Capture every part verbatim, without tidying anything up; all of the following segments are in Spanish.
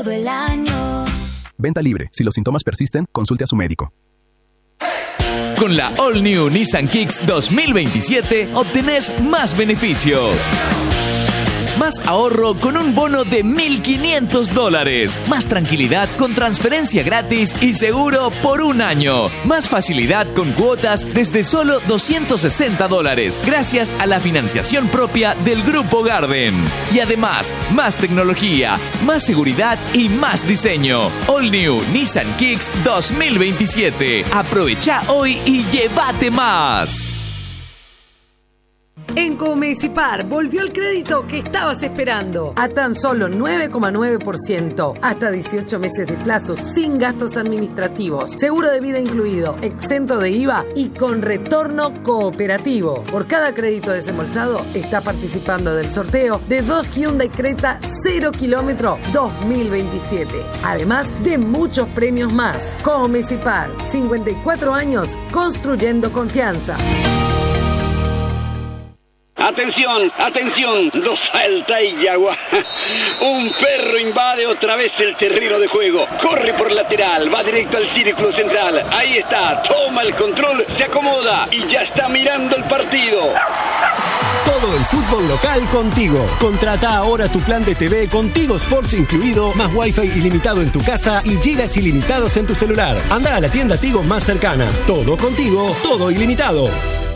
todo el año. Venta libre. Si los síntomas persisten, consulte a su médico. Con la All New Nissan Kicks dos mil veintisiete obtenés más beneficios. Más ahorro con un bono de mil quinientos dólares. Más tranquilidad con transferencia gratis y seguro por un año. Más facilidad con cuotas desde solo doscientos sesenta dólares. Gracias a la financiación propia del Grupo Garden. Y además, más tecnología, más seguridad y más diseño. All New Nissan Kicks dos mil veintisiete. Aprovecha hoy y llévate más. En Comecipar volvió el crédito que estabas esperando a tan solo nueve coma nueve por ciento, hasta dieciocho meses de plazo sin gastos administrativos, seguro de vida incluido, exento de I V A y con retorno cooperativo. Por cada crédito desembolsado está participando del sorteo de dos Hyundai Creta cero kilómetro dos mil veintisiete, además de muchos premios más. Comecipar, cincuenta y cuatro años construyendo confianza. Atención, atención, no falta y agua. Un perro invade otra vez el terreno de juego. Corre por lateral, va directo al círculo central. Ahí está, toma el control, se acomoda y ya está mirando el partido. Todo el fútbol local contigo. Contrata ahora tu plan de T V con Tigo Sports incluido, más wifi ilimitado en tu casa y gigas ilimitados en tu celular. Anda a la tienda Tigo más cercana. Todo contigo, todo ilimitado.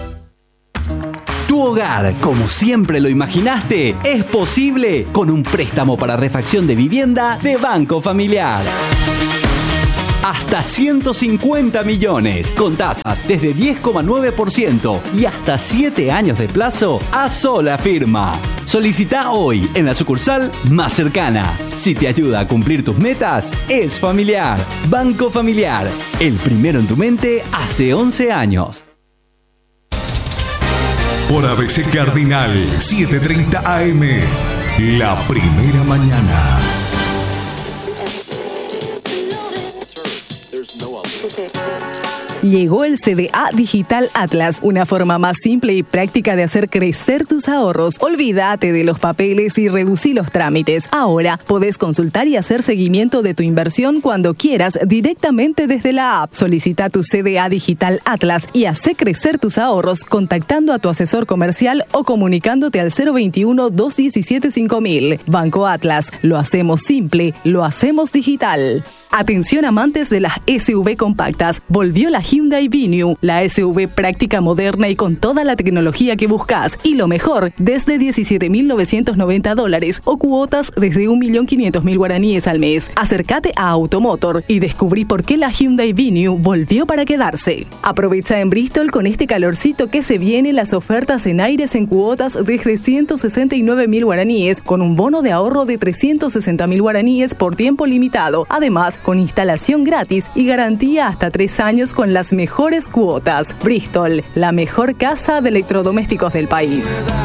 Tu hogar, como siempre lo imaginaste, es posible con un préstamo para refacción de vivienda de Banco Familiar. Hasta ciento cincuenta millones, con tasas desde diez coma nueve por ciento y hasta siete años de plazo a sola firma. Solicita hoy en la sucursal más cercana. Si te ayuda a cumplir tus metas, es Familiar. Banco Familiar, el primero en tu mente hace once años. Por A B C Cardinal, siete treinta A M, la primera mañana. Llegó el C D A Digital Atlas, una forma más simple y práctica de hacer crecer tus ahorros. Olvídate de los papeles y reducí los trámites. Ahora podés consultar y hacer seguimiento de tu inversión cuando quieras directamente desde la app. Solicita tu C D A Digital Atlas y hace crecer tus ahorros contactando a tu asesor comercial o comunicándote al cero veintiuno, dos diecisiete, cinco mil. Banco Atlas, lo hacemos simple, lo hacemos digital. Atención amantes de las S U V compactas, volvió la Hyundai Venue, la S U V práctica, moderna y con toda la tecnología que buscas. Y lo mejor, desde diecisiete mil novecientos noventa dólares o cuotas desde un millón quinientos mil guaraníes al mes. Acércate a Automotor y descubrí por qué la Hyundai Venue volvió para quedarse. Aprovecha en Bristol con este calorcito que se viene las ofertas en aires en cuotas desde ciento sesenta y nueve mil guaraníes con un bono de ahorro de trescientos sesenta mil guaraníes por tiempo limitado. Además, con instalación gratis y garantía hasta tres años con las mejores cuotas. Bristol, la mejor casa de electrodomésticos del país.